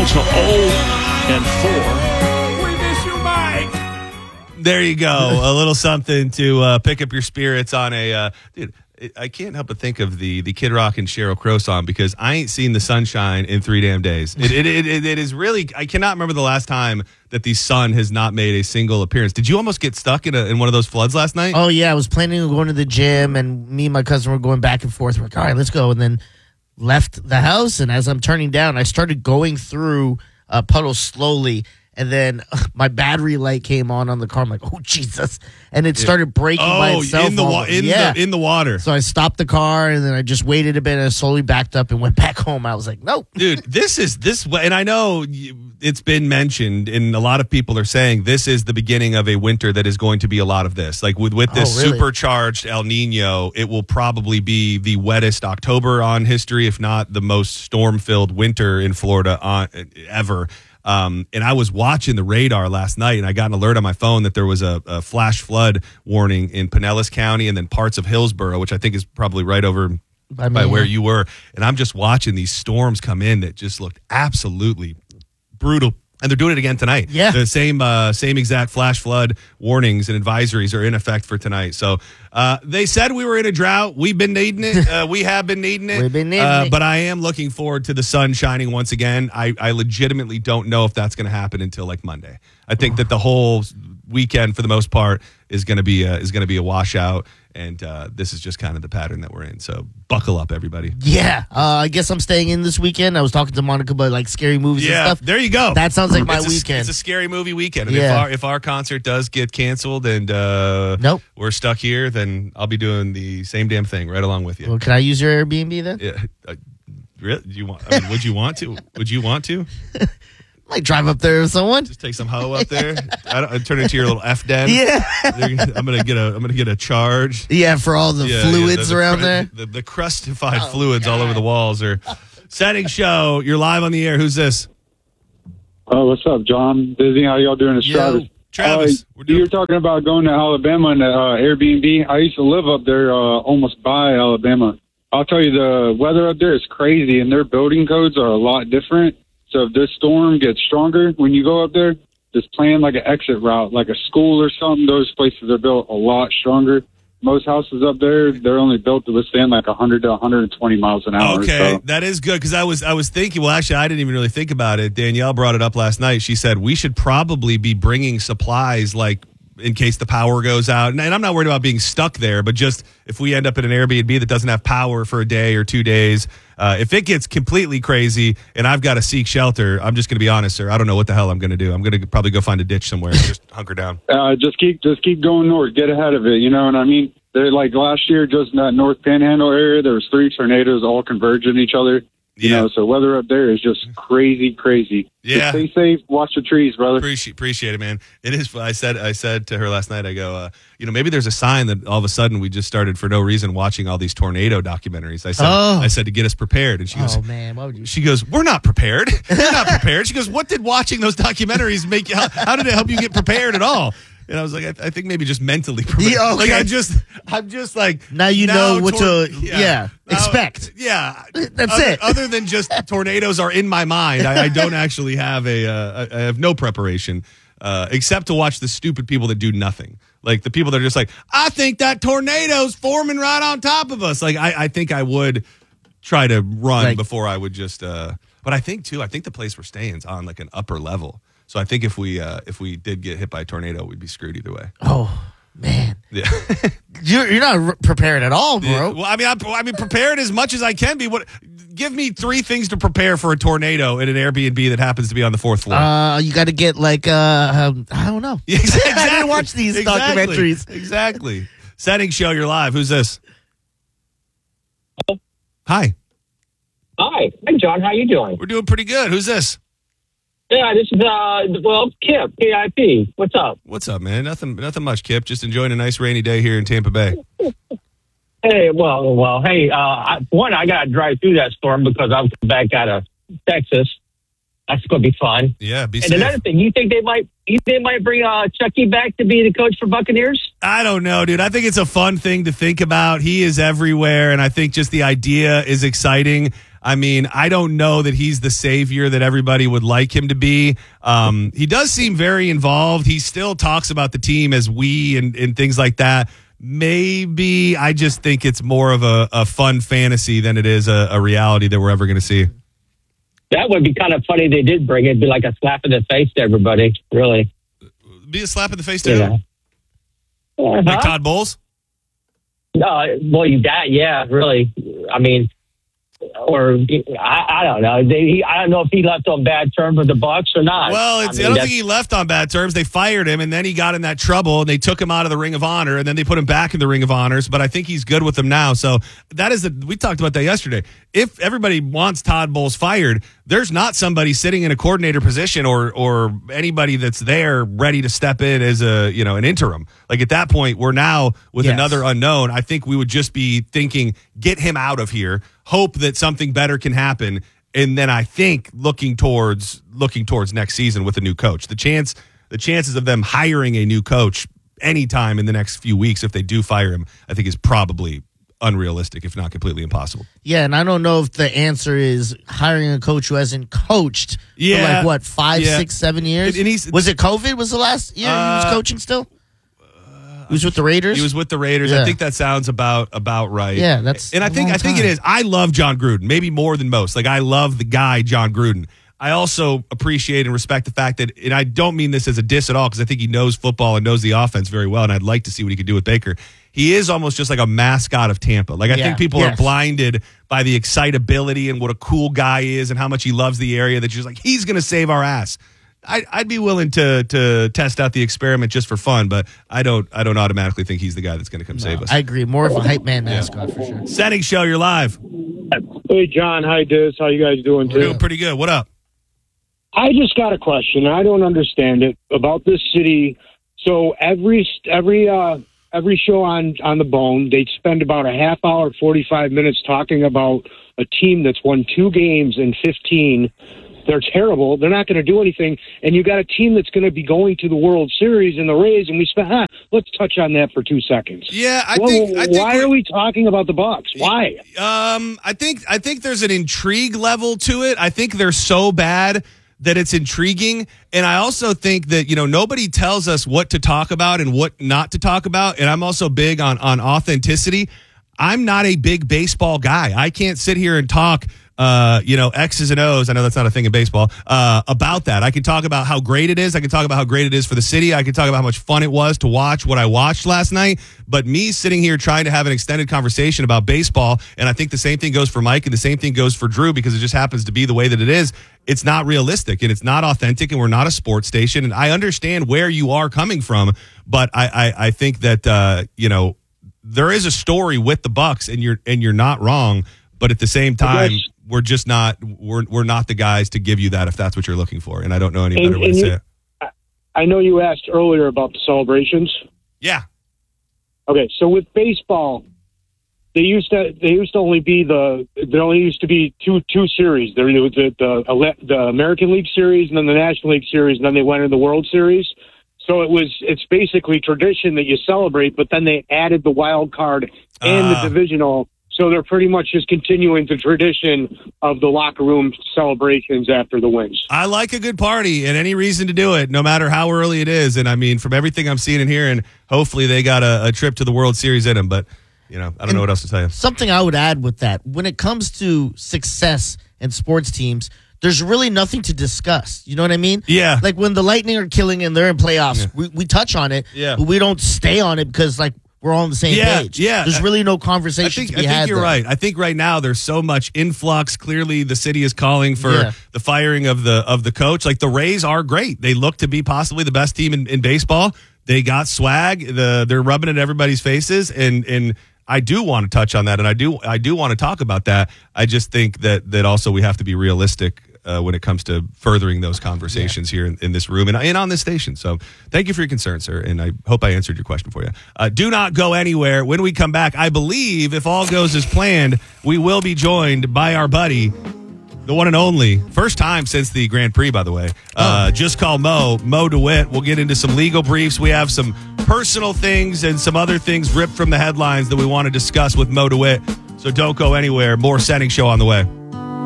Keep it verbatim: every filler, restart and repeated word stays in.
So oh and four. We miss you, Mike. There you go. A little something to uh, pick up your spirits on a uh, dude. I can't help but think of the the Kid Rock and Sheryl Crow song because I ain't seen the sunshine in three damn days. It it, it it it is really. I cannot remember the last time that the sun has not made a single appearance. Did you almost get stuck in a, in one of those floods last night? Oh yeah, I was planning on going to the gym, and me and my cousin were going back and forth. We're like, all right, let's go, and then left the house. And as I'm turning down, I started going through uh, puddles slowly. And then uh, my battery light came on on the car. I'm like, oh, Jesus. And it started breaking oh, by itself. in the wa- in yeah. the in the water. So I stopped the car, and then I just waited a bit, and I slowly backed up and went back home. I was like, nope. Dude, this is this, and I know it's been mentioned, and a lot of people are saying this is the beginning of a winter that is going to be a lot of this. Like with, with this Oh, really? supercharged El Nino, it will probably be the wettest October on history, if not the most storm-filled winter in Florida on, ever. Um, and I was watching the radar last night, and I got an alert on my phone that there was a, a flash flood warning in Pinellas County and then parts of Hillsborough, which I think is probably right over by, by where you were. And I'm just watching these storms come in that just looked absolutely brutal. And they're doing it again tonight. Yeah. The same uh, same exact flash flood warnings and advisories are in effect for tonight. So uh, they said we were in a drought. We've been needing it. Uh, we have been needing it. We've been needing uh, it. But I am looking forward to the sun shining once again. I, I legitimately don't know if that's going to happen until like Monday. I think that the whole weekend, for the most part, is going to be a, is going to be a washout. And uh, this is just kind of the pattern that we're in. So buckle up, everybody. Yeah. Uh, I guess I'm staying in this weekend. I was talking to Monica about like scary movies Yeah, and stuff. there you go. That sounds like my it's a, weekend. It's a scary movie weekend. And Yeah. if, our, if our concert does get canceled and uh, Nope. we're stuck here, then I'll be doing the same damn thing right along with you. Well, can I use your Airbnb then? Yeah. Uh, really? Do you want? I mean, would you want to? Would you want to? Might drive up there with someone. Just take some hoe up there. I don't, turn it into your little F den. Yeah. I'm gonna get a. I'm gonna get a charge. Yeah, for all the Yeah, fluids yeah, the, the, around cru- there. The, the crustified Oh, fluids all God. over the walls are. Setting show. You're live on the air. Who's this? Oh, what's up, John? Busy? How y'all doing? It's Yo, Travis. Travis, Uh, we're doing- you're talking about going to Alabama and uh, Airbnb. I used to live up there, uh, almost by Alabama. I'll tell you, the weather up there is crazy, and their building codes are a lot different. So if this storm gets stronger when you go up there, just plan like an exit route, like a school or something. Those places are built a lot stronger. Most houses up there, they're only built to withstand like one hundred to one hundred twenty miles an hour. Okay, so. that is good because I was I was thinking. Well, actually, I didn't even really think about it. Danielle brought it up last night. She said we should probably be bringing supplies, like in case the power goes out. And, and I'm not worried about being stuck there, but just if we end up in an Airbnb that doesn't have power for a day or two days, uh, if it gets completely crazy and I've got to seek shelter, I'm just going to be honest, sir. I don't know what the hell I'm going to do. I'm going to probably go find a ditch somewhere and just hunker down. Uh, just keep just keep going north. Get ahead of it. You know what I mean? They're like last year, just in that North Panhandle area, there was three tornadoes all converging each other. You Yeah. know, so weather up there is just crazy, crazy. Yeah. Just stay safe. Watch the trees, brother. Appreciate appreciate it, man. It is. I said I said to her last night. I go, uh, you know, maybe there's a sign that all of a sudden we just started for no reason watching all these tornado documentaries. I said, Oh. I said to get us prepared, and she goes, Oh man, why would you? she goes, we're not prepared. We're not prepared. She goes, what did watching those documentaries make you? How, how did it help you get prepared at all? And I was like, I, I think okay. just mentally prepared. Yeah, okay. Like I just, I'm just like Now you know what to- yeah, Now- expect. Yeah, That's other, it. Other than just tornadoes are in my mind, I, I don't actually have a. Uh, I have no preparation uh, except to watch the stupid people that do nothing. Like the people that are just like, I think that tornado's forming right on top of us. Like I, I think I would try to run Like- before I would just. Uh, but I think too, I think the place we're staying is on like an upper level. So I think if we uh, if we did get hit by a tornado, we'd be screwed either way. Oh man, Yeah. you're you're not r- prepared at all, bro. Yeah. Well, I mean, I'm, I mean, prepared as much as I can be. What? Give me three things to prepare for a tornado in an Airbnb that happens to be on the fourth floor. Uh, you got to get like uh, um, I don't know. Exactly. I didn't watch these Exactly. documentaries. Exactly. Setting show. You're live. Who's this? Hi. Hi. Hi, John. How you doing? We're doing pretty good. Who's this? Yeah, this is, uh, well, Kip, K I P. What's up? What's up, man? Nothing. Nothing much, Kip. Just enjoying a nice rainy day here in Tampa Bay. Hey, well, well, hey, uh, I, one, I got to drive through that storm because I'm back out of Texas. That's going to be fun. Yeah. Be And safe. another thing, you think they might, you think they might bring uh, Chucky back to be the coach for Buccaneers? I don't know, dude. I think it's a fun thing to think about. He is everywhere, and I think just the idea is exciting. I mean, I don't know that he's the savior that everybody would like him to be. Um, he does seem very involved. He still talks about the team as we and, and things like that. Maybe I just think it's more of a, a fun fantasy than it is a, a reality that we're ever going to see. That would be kind of funny. They did bring it. It'd be like a slap in the face to everybody, really. Be a slap in the face to Yeah. him? Uh-huh. Like Todd Bowles? No, well, you that, yeah, really. I mean, or I, I don't know. They, he, I don't know if he left on bad terms with the Bucs or not. Well, it's, I, I, mean, I don't that's- think he left on bad terms. They fired him, and then he got in that trouble, and they took him out of the Ring of Honor, and then they put him back in the Ring of Honors. But I think he's good with them now. So that is the, we talked about that yesterday. If everybody wants Todd Bowles fired, there's not somebody sitting in a coordinator position or or anybody that's there ready to step in as a you know an interim. Like at that point, we're now with Yes. another unknown. I think we would just be thinking, get him out of here. Hope that something better can happen, and then I think looking towards looking towards next season with a new coach. The chance the chances of them hiring a new coach anytime in the next few weeks, if they do fire him, I think is probably unrealistic, if not completely impossible. Yeah, and I don't know if the answer is hiring a coach who hasn't coached Yeah. for like, what, five, Yeah. six, seven years? And- and he's- was it COVID was the last year he was Uh, coaching still? He was with the Raiders? He was with the Raiders. Yeah. I think that sounds about about right. Yeah, that's and I a think long I think it time. is. I love John Gruden, maybe more than most. Like I love the guy John Gruden. I also appreciate and respect the fact that, and I don't mean this as a diss at all, because I think he knows football and knows the offense very well, and I'd like to see what he could do with Baker. He is almost just like a mascot of Tampa. Like I Yeah, think people are yes. blinded by the excitability and what a cool guy is and how much he loves the area. That you're just like, he's going to save our ass. I, I'd be willing to to test out the experiment just for fun, but I don't I don't automatically think he's the guy that's going to come save us. I agree. More of a hype man mascot for sure. Setting show, you're live. Hey, John. Hi, Diz. How you guys doing We're today? doing pretty good. What up? I just got a question. I don't understand it about this city. So every every uh, every show on on the Bone, they spend about a half hour, forty-five minutes talking about a team that's won two games in fifteen. They're terrible. They're not going to do anything. And you got a team that's going to be going to the World Series in the Rays, and we spent. Ah, let's touch on that for two seconds. Yeah, I Well, think. I think why we're- are we talking about the Bucks? Why? Um, I think I think there's an intrigue level to it. I think they're so bad that it's intriguing, and I also think that you know nobody tells us what to talk about and what not to talk about. And I'm also big on on authenticity. I'm not a big baseball guy. I can't sit here and talk. Uh, you know, X's and O's. I know that's not a thing in baseball. Uh, about that, I can talk about how great it is. I can talk about how great it is for the city. I can talk about how much fun it was to watch what I watched last night. But me sitting here trying to have an extended conversation about baseball, and I think the same thing goes for Mike, and the same thing goes for Drew, because it just happens to be the way that it is. It's not realistic, and it's not authentic, and we're not a sports station. And I understand where you are coming from, but I, I, I think that uh, you know there is a story with the Bucks, and you're and you're not wrong. But at the same time, guess- we're just not we're we're not the guys to give you that if that's what you're looking for. And I don't know any And- better way to and say you- it. I know you asked earlier about the celebrations. Yeah. Okay, so with baseball, they used to they used to only be the there only used to be two two series. There was the the, the American League Series and then the National League Series, and then they went into the World Series. So it was it's basically tradition that you celebrate, but then they added the wild card and Ah. the divisional. So they're pretty much just continuing the tradition of the locker room celebrations after the wins. I like a good party and any reason to do it, no matter how early it is. And I mean, from everything I'm seeing and hearing, hopefully they got a, a trip to the World Series in them. But, you know, I don't know what else to tell you. Something I would add with that, when it comes to success in sports teams, there's really nothing to discuss. You know what I mean? Yeah. Like when the Lightning are killing and they're in playoffs, we, we touch on it, Yeah. but we don't stay on it because, like, we're all on the same Yeah, page. yeah. There's really no I conversation think, to I be think had you're there. right. I think right now there's so much influx. Clearly, the city is calling for Yeah. the firing of the of the coach. Like the Rays are great. They look to be possibly the best team in, in baseball. They got swag. The they're rubbing it in everybody's faces, and and I do want to touch on that, and I do I do want to talk about that. I just think that that also we have to be realistic uh, when it comes to furthering those conversations here in, in this room and, and on this station. So thank you for your concern, sir, and I hope I answered your question for you. Uh, do not go anywhere. When we come back, I believe if all goes as planned, we will be joined by our buddy, the one and only, first time since the Grand Prix, by the way. Uh, just call Mo, Mo DeWitt. We'll get into some legal briefs. We have some personal things and some other things ripped from the headlines that we want to discuss with Mo DeWitt. So don't go anywhere. More Setting Show on the way.